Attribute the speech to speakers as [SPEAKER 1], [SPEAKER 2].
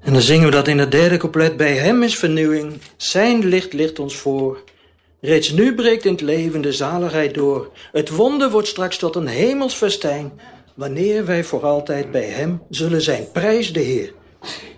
[SPEAKER 1] En dan zingen we dat in het derde couplet. Bij hem is vernieuwing, zijn licht ligt ons voor. Reeds nu breekt in het leven de zaligheid door. Het wonder wordt straks tot een hemels festijn, wanneer wij voor altijd bij hem zullen zijn. Prijs de Heer.